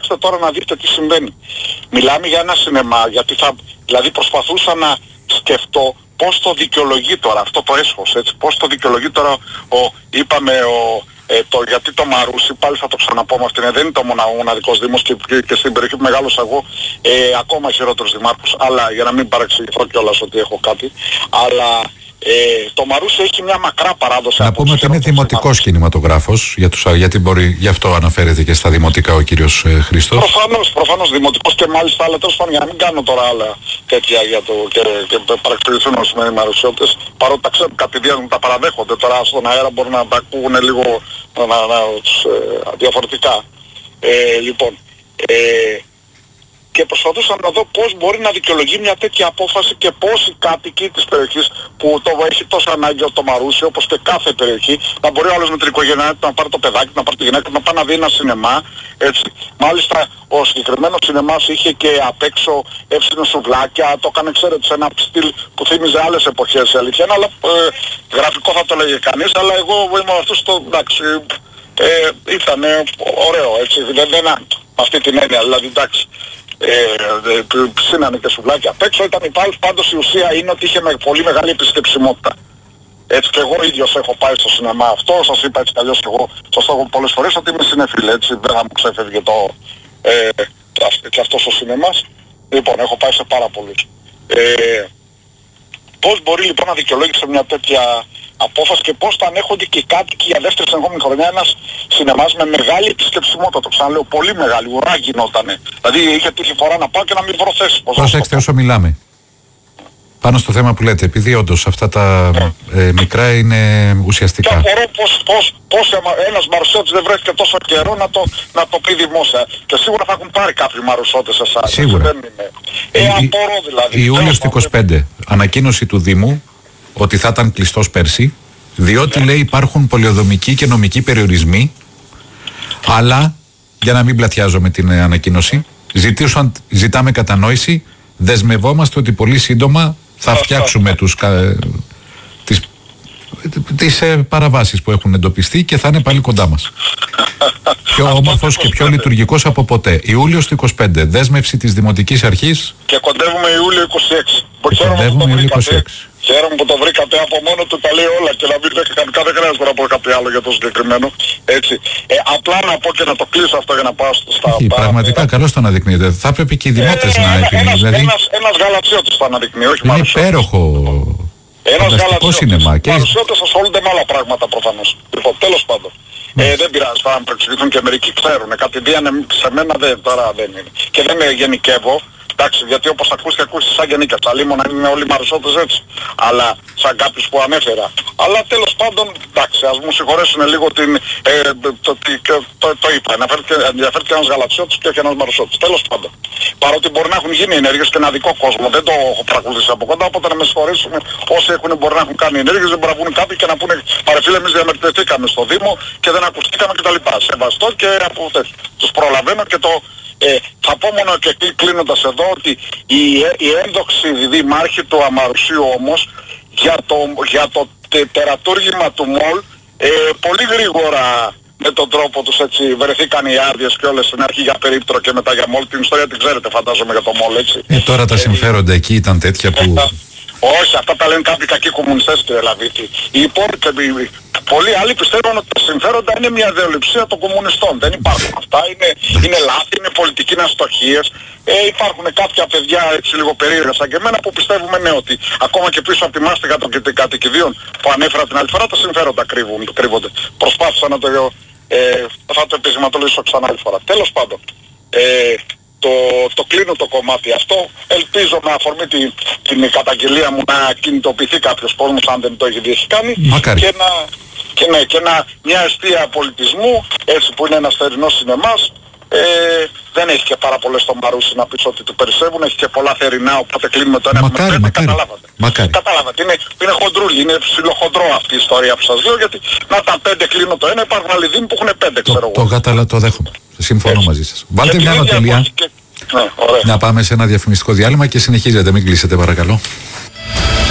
κοιτάξτε τώρα να δείτε τι συμβαίνει. Μιλάμε για ένα σινεμά, δηλαδή προσπαθούσα να σκεφτώ πώς το δικαιολογεί τώρα αυτό το έσχος, έτσι, πώς το δικαιολογεί τώρα γιατί το Μαρούσι, πάλι θα το ξαναπώ με αυτήν, δεν είναι το μοναδικός δήμος και στην περιοχή που μεγάλωσα εγώ, ακόμα χειρότερος δημάρχος, αλλά για να μην παρεξηγηθώ κιόλας ότι έχω κάτι, αλλά το Μαρούσι έχει μια μακρά παράδοση. Να πούμε ότι είναι δημοτικός κινηματογράφος, γι' αυτό αναφέρεται και στα δημοτικά ο κύριος Χριστός. Προφανώς δημοτικός και μάλιστα, αλλά τέλος πάντων για να μην κάνω τώρα άλλα τέτοια και παρεξηγηθούν ορισμένοι μαρουσιώτες, παρότι τα ξέρουν κατηδίαν, τα παραδέχονται τώρα στον αέρα, μπορούν να τα ακούγουν λίγο διαφορετικά. Λοιπόν, και προσπαθούσα να δω πώς μπορεί να δικαιολογεί μια τέτοια απόφαση και πώς οι κάτοικοι της περιοχής που το έχει τόσο ανάγκη το Μαρούσι, όπως και κάθε περιοχή, να μπορεί ο άλλος με την οικογένειά του να πάρει το παιδάκι, να πάρει τη γυναίκα του, να πάει να δει ένα σινεμά, έτσι. Μάλιστα ο συγκεκριμένος σινεμάς είχε και απ' έξω εύσυνο σουβλάκια, το έκανε ξέρετε σε ένα στυλ που θύμιζε άλλες εποχές, η αλήθεια, αλλά γραφικό θα το λέγε κανείς, αλλά εγώ είμαι αυτός εντάξει, ήταν ωραίο, έτσι, δεν με αυτή την έννοια, δηλαδή εντάξει. Ψήνανε και σουβλάκια απ' έξω, ήταν πάντως η ουσία είναι ότι είχε πολύ μεγάλη επισκεψιμότητα. Έτσι και εγώ ίδιος έχω πάει στο σινεμά αυτό, σας είπα έτσι αλλιώς και εγώ σας το έχω πολλές φορές ότι είμαι συνεφίλ, έτσι δεν θα μου ξέφευγε και αυτός ο σινεμάς. Λοιπόν, έχω πάει σε πάρα πολλούς. Πώς μπορεί λοιπόν να δικαιολόγησε μια τέτοια απόφαση και πώς θα ανέχονται και οι κάτοικοι για δεύτερη συνεχόμενη χρονιά ένας σινεμάς με μεγάλη επισκεψιμότητα, το ξαναλέω, πολύ μεγάλη, ουρά γινότανε. Δηλαδή είχε τύχη φορά να πάω και να μην βρω θέση. Προσέξτε όσο μιλάμε. Πάνω στο θέμα που λέτε, επειδή όντως αυτά τα μικρά είναι ουσιαστικά. Και απορώ πώς ένας μαρουσιώτης δεν βρέθηκε τόσο καιρό να το πει δημόσια. Και σίγουρα θα έχουν πάρει κάποιοι μαρουσιώτες εσάς. Σίγουρα. Απορώ δηλαδή. Ιούλιος του 25, ανακοίνωση του Δήμου ότι θα ήταν κλειστός πέρσι, διότι λέει υπάρχουν πολεοδομικοί και νομικοί περιορισμοί, αλλά για να μην πλατιάζω με την ανακοίνωση, ζητάμε κατανόηση, δεσμευόμαστε ότι πολύ σύντομα θα φτιάξουμε τις παραβάσεις που έχουν εντοπιστεί και θα είναι πάλι κοντά μας. Πιο όμορφος και πιο λειτουργικός από ποτέ. Ιούλιος του 25, δέσμευση της Δημοτικής Αρχής. Και κοντεύουμε Ιούλιο 26. Κοντεύουμε Ιούλιο 26. Χαίρομαι που το βρήκατε, από μόνο του τα λέει όλα και να μην δεν χρειάζεται να πω κάτι άλλο για το συγκεκριμένο. Έτσι. Απλά να πω και να το κλείσω αυτό για να πάω στα πραγματικά καλώς το αναδεικνύεται. Θα έπρεπε και οι δημότες να επιμείνουν. Ένας γαλατσιώτης το αναδεικνύει, όχι είναι υπέροχο. Ένας γαλατσιώτης. Οι μαρουσιώτες ασχολούνται με άλλα πράγματα προφανώς. Λοιπόν, τέλος πάντων. Δεν πειράζει, θα παρεξηγηθούν και μερικοί ξέρουν. Κατηδίαν σε μένα τώρα δεν είναι. Και δεν με γενικεύω. Εντάξει, γιατί όπως ακούστηκε σαν γενίκες, τα λίμωνα είναι όλοι μαρουσιώτες έτσι, αλλά σαν κάποιους που ανέφερα. Αλλά τέλος πάντων, εντάξει, ας μου συγχωρέσουν λίγο το είπα, ενδιαφέρθηκε ένας γαλατσιώτης και όχι ένας μαρουσιώτης. Τέλος πάντων, παρότι μπορεί να έχουν γίνει ενέργειες και ένα δικό κόσμο, δεν το έχω παρακολουθήσει από κοντά, οπότε να με συγχωρέσουν όσοι μπορεί να έχουν κάνει ενέργειες, δεν μπορεί να βγουν κάποιοι και να πούνε παρεφίλε εμείς διαμαρτυρηθήκαμε στο Δήμο και δεν ακουστήκαμε κτλ. Σεβαστό και από τους προλαβαίνω και θα πω μόνο και κλείνοντας εδώ ότι οι ένδοξοι δήμαρχοι του Αμαρουσίου όμως για το τερατούργημα του ΜΟΛ πολύ γρήγορα με τον τρόπο τους έτσι βρεθήκαν οι άδειες και όλες στην αρχή για περίπτωρο και μετά για ΜΟΛ. Την ιστορία την ξέρετε φαντάζομαι για το ΜΟΛ, έτσι. Τώρα τα συμφέροντα εκεί ήταν τέτοια που... Όχι, αυτά τα λένε κάποιοι κακοί κομμουνιστές κύριε Λαβίτη. Πολλοί άλλοι πιστεύουν ότι τα συμφέροντα είναι μια ιδεολειψία των κομμουνιστών. Δεν υπάρχουν αυτά. Είναι λάθη, είναι πολιτικοί αστοχίες. Υπάρχουν κάποια παιδιά έτσι λίγο περίεργα σαν και εμένα που πιστεύουμε ότι ακόμα και πίσω από τη μάστιγα των κατοικιδίων που ανέφερα την άλλη φορά τα συμφέροντα κρύβονται. Προσπάθησα να θα το επιχειρηματολογήσω ξανά άλλη φορά. Τέλος πάντων. Το κλείνω το κομμάτι αυτό. Ελπίζω με αφορμή την καταγγελία μου να κινητοποιηθεί κάποιος κόσμος αν δεν το έχει κάνει. Μακάρι. Και μια εστία πολιτισμού, έτσι που είναι ένας θερινός σινεμάς, δεν έχει και πάρα πολλές στο Μαρούσι να πεις ότι του περισσεύουν, έχει και πολλά θερινά, οπότε κλείνουμε το ένα με πέντε, καταλάβατε. Είναι χοντρούλι, είναι ψιλοχοντρό αυτή η ιστορία που σας λέω, γιατί να τα 5 κλείνω το ένα, υπάρχουν άλλοι δήμοι που έχουν 5 ξέρω εγώ. Το δέχομαι. Συμφωνώ μαζί σας. Βάλτε μια ανατελεία. Ναι, να πάμε σε ένα διαφημιστικό διάλειμμα και συνεχίζετε, μην κλείσετε παρακαλώ.